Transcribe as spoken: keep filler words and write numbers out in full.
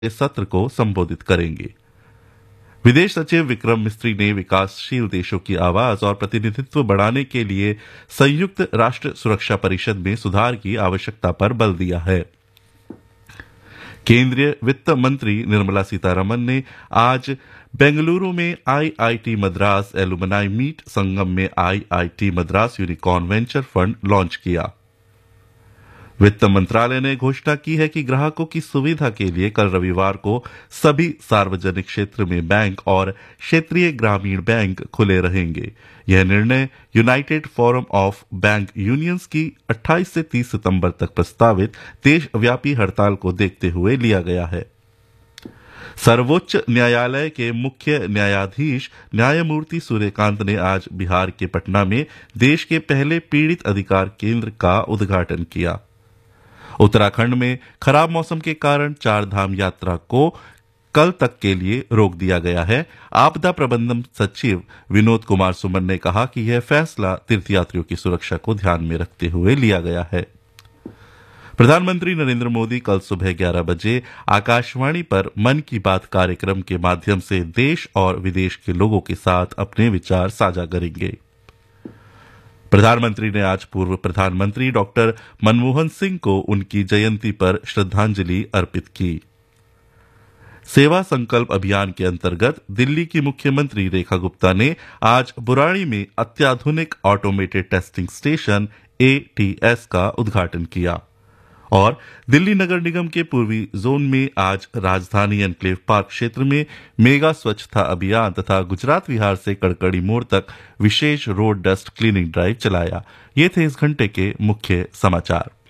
इस सत्र को संबोधित करेंगे। विदेश सचिव विक्रम मिस्त्री ने विकासशील देशों की आवाज और प्रतिनिधित्व बढ़ाने के लिए संयुक्त राष्ट्र सुरक्षा परिषद में सुधार की आवश्यकता पर बल दिया है। केंद्रीय वित्त मंत्री निर्मला सीतारमन ने आज बेंगलुरु में आईआईटी मद्रास एलुमनाई मीट संगम में IIT Madras unicorn venture fund launch किया। वित्त मंत्रालय ने घोषणा की है कि ग्राहकों की सुविधा के लिए कल रविवार को सभी सार्वजनिक क्षेत्र में बैंक और क्षेत्रीय ग्रामीण बैंक खुले रहेंगे। यह निर्णय United forum of bank unions की अट्ठाईस से तीस सितंबर तक प्रस्तावित देशव्यापी हड़ताल को देखते हुए लिया गया है। सर्वोच्च न्यायालय के मुख्य न्यायाधीश न्यायमूर्ति सूर्यकांत ने आज बिहार के पटना में देश के पहले पीड़ित अधिकार केंद्र का उद्घाटन किया। उत्तराखंड में खराब मौसम के कारण चार धाम यात्रा को कल तक के लिए रोक दिया गया है। आपदा प्रबंधन सचिव विनोद कुमार सुमन ने कहा कि यह फैसला तीर्थयात्रियों की सुरक्षा को ध्यान में रखते हुए लिया गया है। प्रधानमंत्री नरेंद्र मोदी कल सुबह ग्यारह बजे आकाशवाणी पर मन की बात कार्यक्रम के माध्यम से देश और विदेश के लोगों के साथ अपने विचार साझा करेंगे। प्रधानमंत्री ने आज पूर्व प्रधानमंत्री डॉक्टर मनमोहन सिंह को उनकी जयंती पर श्रद्धांजलि अर्पित की। सेवा संकल्प अभियान के अंतर्गत दिल्ली की मुख्यमंत्री रेखा गुप्ता ने आज बुराड़ी में अत्याधुनिक ऑटोमेटेड टेस्टिंग स्टेशन एटीएस का उद्घाटन किया और दिल्ली नगर निगम के पूर्वी जोन में आज राजधानी एनक्लेव पार्क क्षेत्र में मेगा स्वच्छता अभियान तथा गुजरात विहार से कड़कड़ी मोड़ तक विशेष रोड डस्ट क्लीनिंग ड्राइव चलाया। ये थे इस घंटे के मुख्य समाचार।